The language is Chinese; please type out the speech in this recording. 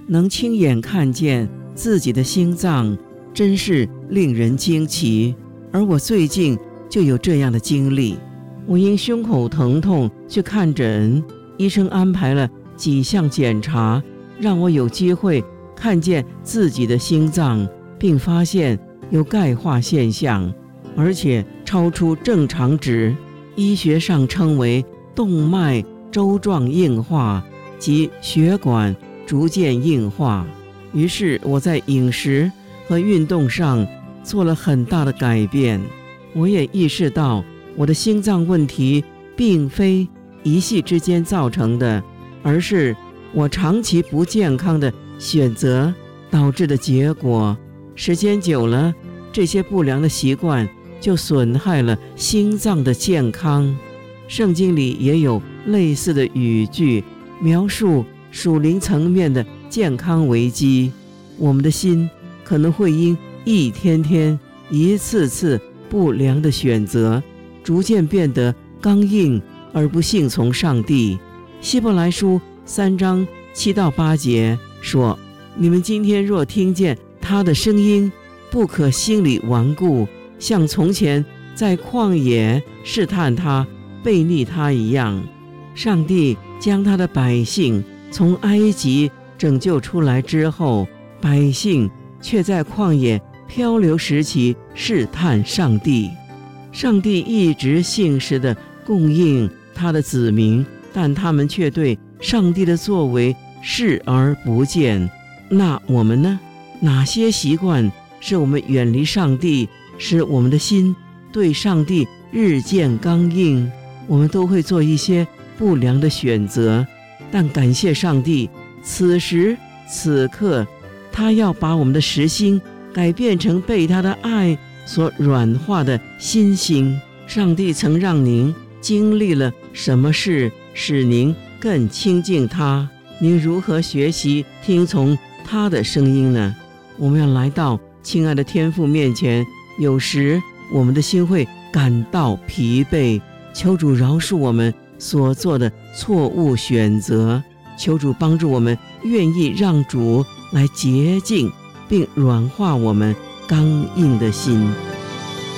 能亲眼看见自己的心脏，真是令人惊奇。而我最近就有这样的经历，我因胸口疼痛去看诊，医生安排了几项检查，让我有机会看见自己的心脏，并发现有钙化现象，而且超出正常值，医学上称为动脉粥状硬化及血管逐渐硬化。于是我在饮食和运动上做了很大的改变。我也意识到我的心脏问题并非一夕之间造成的，而是我长期不健康的选择导致的结果。时间久了，这些不良的习惯就损害了心脏的健康。圣经里也有类似的语句，描述属灵层面的健康危机。我们的心可能会因一天天、一次次不良的选择，逐渐变得刚硬而不信从上帝。希伯来书3章7到8节说：你们今天若听见他的声音，不可心里顽固，像从前在旷野试探他、悖逆他一样。上帝将他的百姓从埃及拯救出来之后，百姓却在旷野漂流时期试探上帝。上帝一直信实地供应他的子民，但他们却对上帝的作为视而不见。那我们呢？哪些习惯是我们远离上帝，使我们的心对上帝日渐刚硬？我们都会做一些不良的选择，但感谢上帝，此时此刻他要把我们的实心改变成被他的爱所软化的心心。上帝曾让您经历了什么事使您更亲近他？您如何学习听从他的声音呢？我们要来到亲爱的天父面前，有时我们的心会感到疲惫，求主饶恕我们所做的错误选择，求主帮助我们愿意让主来洁净并软化我们刚硬的心。